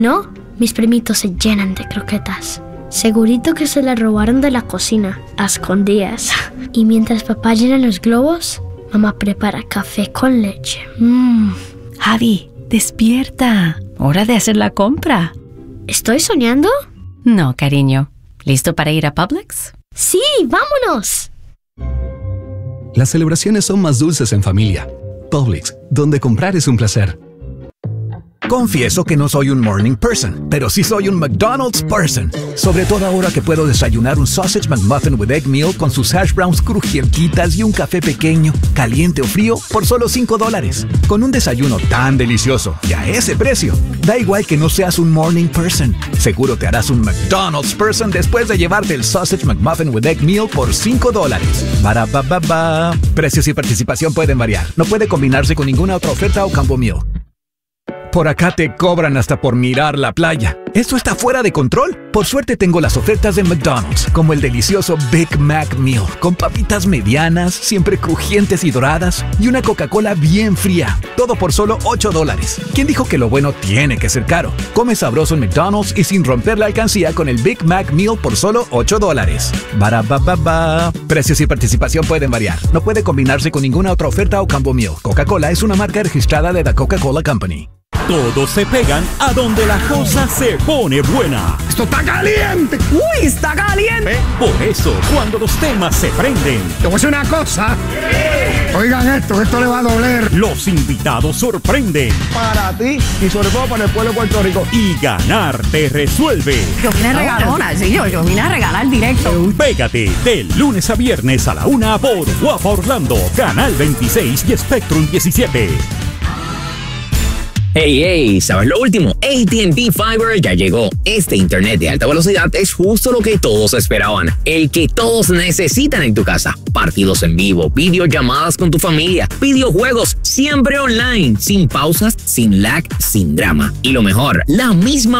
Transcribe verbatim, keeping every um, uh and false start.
¿No? Mis primitos se llenan de croquetas. Segurito que se las robaron de la cocina, a escondidas. Y mientras papá llena los globos, mamá prepara café con leche. Mmm. Javi, despierta. Hora de hacer la compra. ¿Estoy soñando? No, cariño. ¿Listo para ir a Publix? ¡Sí, vámonos! Las celebraciones son más dulces en familia. Publix, donde comprar es un placer. Confieso que no soy un morning person, pero sí soy un McDonald's person. Sobre todo ahora que puedo desayunar un Sausage McMuffin with Egg Meal con sus hash browns crujientitas y un café pequeño, caliente o frío, por solo cinco dólares. Con un desayuno tan delicioso y a ese precio, da igual que no seas un morning person. Seguro te harás un McDonald's person después de llevarte el Sausage McMuffin with Egg Meal por cinco dólares. Para ba ba ba. Precios y participación pueden variar. No puede combinarse con ninguna otra oferta o combo meal. Por acá te cobran hasta por mirar la playa. ¿Esto está fuera de control? Por suerte tengo las ofertas de McDonald's, como el delicioso Big Mac Meal, con papitas medianas, siempre crujientes y doradas, y una Coca-Cola bien fría. Todo por solo ocho dólares. ¿Quién dijo que lo bueno tiene que ser caro? Come sabroso en McDonald's y sin romper la alcancía con el Big Mac Meal por solo ocho dólares. Barabababa. Precios y participación pueden variar. No puede combinarse con ninguna otra oferta o combo meal. Coca-Cola es una marca registrada de The Coca-Cola Company. Todos se pegan a donde la cosa se pone buena. ¡Esto está caliente! ¡Uy, está caliente! Por eso, cuando los temas se prenden... Te voy a decir una cosa. Oigan esto, esto le va a doler. Los invitados sorprenden. Para ti y sobre todo para el pueblo de Puerto Rico. Y ganar te resuelve. Yo vine a regalona, sí, yo, yo vine a regalar directo. Pégate de lunes a viernes a la una por Guapa Orlando, Canal veintiséis y Spectrum diecisiete. Hey, hey, ¿sabes lo último? A T and T Fiber ya llegó. Este internet de alta velocidad es justo lo que todos esperaban. El que todos necesitan en tu casa. Partidos en vivo, videollamadas con tu familia, videojuegos, siempre online, sin pausas, sin lag, sin drama. Y lo mejor, la misma